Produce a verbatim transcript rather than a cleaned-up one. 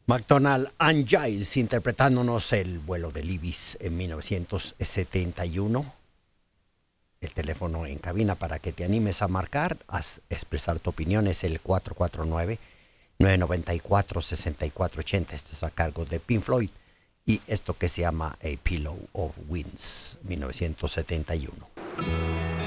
McDonald and Giles interpretándonos El vuelo de Libis en mil novecientos setenta y uno. El teléfono en cabina para que te animes a marcar, a expresar tu opinión es el cuatro cuatro nueve, nueve nueve cuatro, seis cuatro ocho cero. Este es a cargo de Pink Floyd y esto que se llama A Pillow of Winds, mil novecientos setenta y uno.